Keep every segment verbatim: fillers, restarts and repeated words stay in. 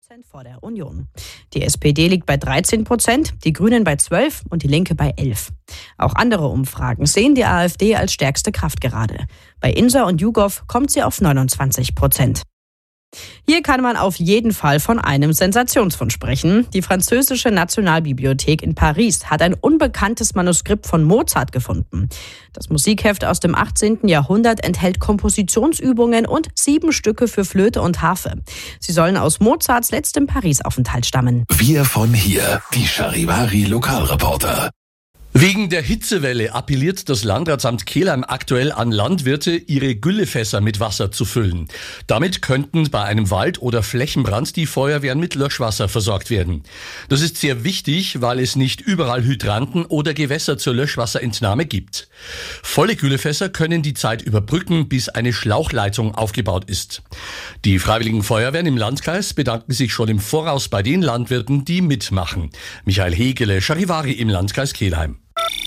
Prozent vor der Union. Die S P D liegt bei dreizehn Prozent, die Grünen bei zwölf und die Linke bei elf. Auch andere Umfragen sehen die AfD als stärkste Kraft gerade. Bei Insa und YouGov kommt sie auf neunundzwanzig Prozent. Hier kann man auf jeden Fall von einem Sensationsfund sprechen. Die französische Nationalbibliothek in Paris hat ein unbekanntes Manuskript von Mozart gefunden. Das Musikheft aus dem achtzehnten Jahrhundert enthält Kompositionsübungen und sieben Stücke für Flöte und Harfe. Sie sollen aus Mozarts letztem Paris-Aufenthalt stammen. Wir von hier, die Charivari-Lokalreporter. Wegen der Hitzewelle appelliert das Landratsamt Kelheim aktuell an Landwirte, ihre Güllefässer mit Wasser zu füllen. Damit könnten bei einem Wald- oder Flächenbrand die Feuerwehren mit Löschwasser versorgt werden. Das ist sehr wichtig, weil es nicht überall Hydranten oder Gewässer zur Löschwasserentnahme gibt. Volle Güllefässer können die Zeit überbrücken, bis eine Schlauchleitung aufgebaut ist. Die Freiwilligen Feuerwehren im Landkreis bedanken sich schon im Voraus bei den Landwirten, die mitmachen. Michael Hegele, Charivari im Landkreis Kelheim.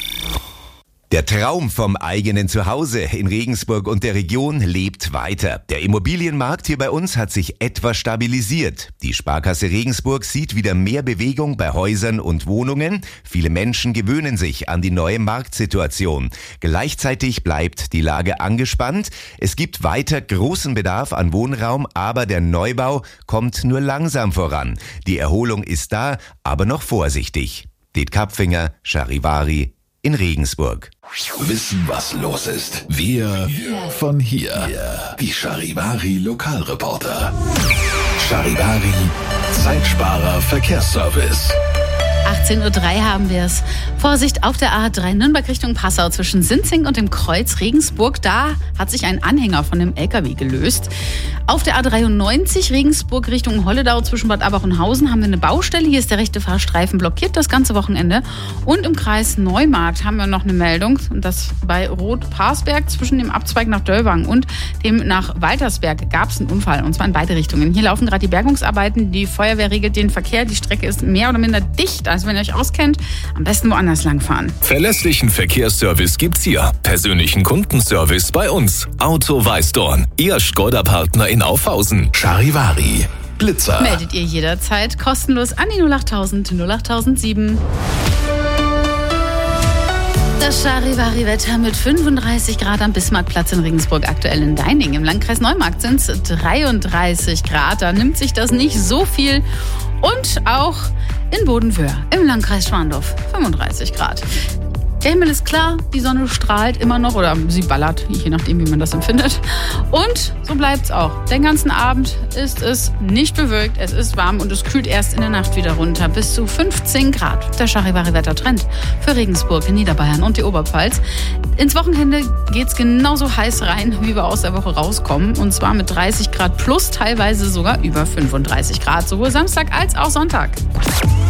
Der Traum vom eigenen Zuhause in Regensburg und der Region lebt weiter. Der Immobilienmarkt hier bei uns hat sich etwas stabilisiert. Die Sparkasse Regensburg sieht wieder mehr Bewegung bei Häusern und Wohnungen. Viele Menschen gewöhnen sich an die neue Marktsituation. Gleichzeitig bleibt die Lage angespannt. Es gibt weiter großen Bedarf an Wohnraum, aber der Neubau kommt nur langsam voran. Die Erholung ist da, aber noch vorsichtig. Det Kapfinger, Charivari in Regensburg. Wissen, was los ist. Wir von hier. Die Charivari Lokalreporter. Charivari Zeitsparer Verkehrsservice. achtzehn Uhr drei haben wir es. Vorsicht auf der A drei Nürnberg Richtung Passau zwischen Sinzing und dem Kreuz Regensburg. Da hat sich ein Anhänger von dem L K W gelöst. Auf der A dreiundneunzig Regensburg Richtung Holledau zwischen Bad Abach und Hausen haben wir eine Baustelle. Hier ist der rechte Fahrstreifen blockiert das ganze Wochenende. Und im Kreis Neumarkt haben wir noch eine Meldung. Und das bei Rot-Parsberg zwischen dem Abzweig nach Döllwang und dem nach Waltersberg gab es einen Unfall. Und zwar in beide Richtungen. Hier laufen gerade die Bergungsarbeiten. Die Feuerwehr regelt den Verkehr. Die Strecke ist mehr oder minder dicht. Also wenn ihr euch auskennt, am besten woanders langfahren. Verlässlichen Verkehrsservice gibt's hier. Persönlichen Kundenservice bei uns. Auto Weißdorn. Ihr Skoda-Partner in Aufhausen. Charivari. Blitzer. Meldet ihr jederzeit kostenlos an die null achttausend null achttausendsieben. Das Charivari-Wetter mit fünfunddreißig Grad am Bismarckplatz in Regensburg, aktuell in Deining. Im Landkreis Neumarkt sind es dreiunddreißig Grad. Da nimmt sich das nicht so viel. Und auch in Bodenwöhr im Landkreis Schwandorf fünfunddreißig Grad. Der Himmel ist klar, die Sonne strahlt immer noch oder sie ballert, je nachdem, wie man das empfindet. Und so bleibt es auch. Den ganzen Abend ist es nicht bewölkt, es ist warm und es kühlt erst in der Nacht wieder runter bis zu fünfzehn Grad. Der Charivari-Wettertrend für Regensburg, Niederbayern und die Oberpfalz. Ins Wochenende geht es genauso heiß rein, wie wir aus der Woche rauskommen. Und zwar mit dreißig Grad plus, teilweise sogar über fünfunddreißig Grad, sowohl Samstag als auch Sonntag.